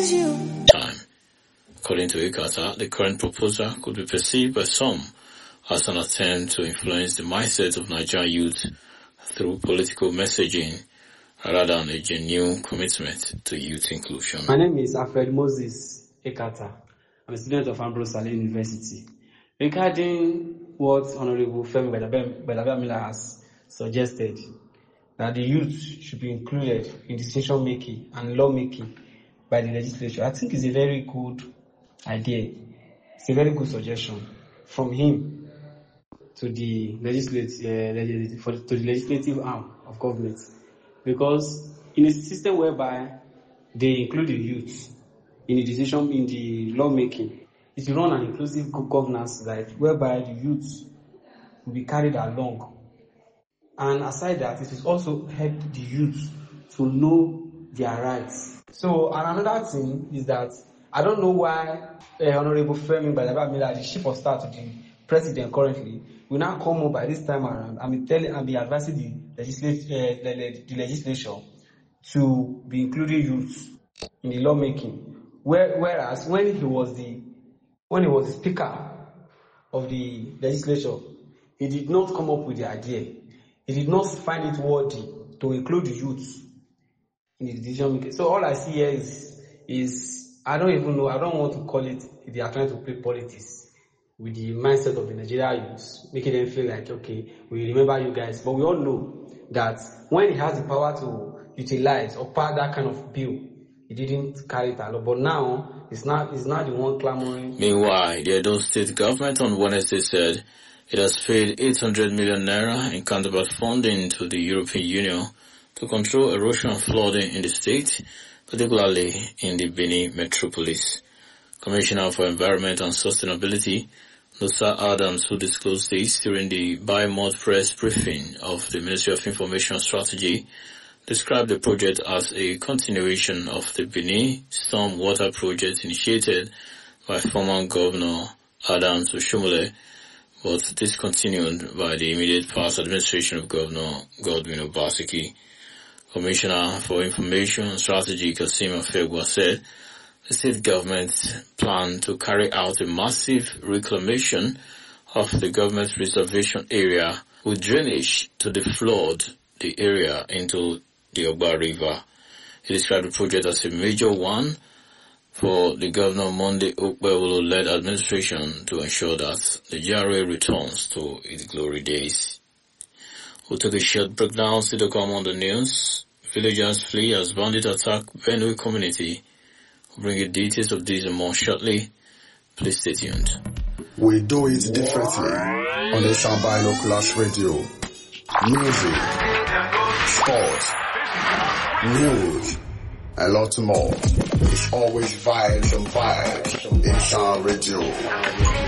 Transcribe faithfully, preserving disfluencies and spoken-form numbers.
is you. Time. According to Ikata, the current proposal could be perceived by some as an attempt to influence the mindset of Nigerian youth through political messaging rather than a genuine commitment to youth inclusion. My name is Alfred Moses Ikata. I'm a student of Ambrose Saleh University. Regarding what Honorable Femi Gbadagba-Mila has suggested, that the youth should be included in decision making and law making by the legislature, I think it's a very good idea. It's a very good suggestion from him to the legislative, uh, for, to the legislative arm of government, because in a system whereby they include the youth in the decision in the law making, it will run an inclusive governance, like whereby the youth will be carried along. And aside that, it will also help the youth to know their rights. So, and another thing is that I don't know why uh, Honorable Femi Gbadagba-Mila, the chief of staff to the president currently, will now come up by this time around and be telling and be advising the, legislat- uh, the, the legislation to be including youth in the lawmaking. Where, whereas when he was the when he was the speaker of the legislature, he did not come up with the idea. He did not find it worthy to include the youth in the decision making. So all I see here is, is I don't even know, I don't want to call it, they are trying to play politics with the mindset of the Nigerian youth, making them feel like, okay, we remember you guys. But we all know that when he has the power to utilize or pass that kind of bill, he didn't carry it along. But now, it's not, it's not the one clamoring. Meanwhile, the Edo State government on Wednesday said it has paid eight hundred million naira in counterpart funding to the European Union to control erosion and flooding in the state, particularly in the Benin metropolis. Commissioner for Environment and Sustainability, Nusa Adams, who disclosed this during the bi-month press briefing of the Ministry of Information Strategy, described the project as a continuation of the Benin Storm Water Project initiated by former Governor Adams Oshomole, but discontinued by the immediate past administration of Governor Godwin Obaseki. Commissioner for Information and Strategy Kasim Afegwa said the state government planned to carry out a massive reclamation of the government reservation area with drainage to deflood the area into the Ogba River. He described the project as a major one for the Governor Monday Okpebholo-led administration to ensure that the G R A returns to its glory days. We'll take a short break now, see the come on the news. Villagers flee as bandits attack Benue community. We'll bring you details of this and more shortly. Please stay tuned. We do it differently on the Soundbino Clash Radio. Music, sports, news, and lots more. It's always vibes and vibes in Sound Radio.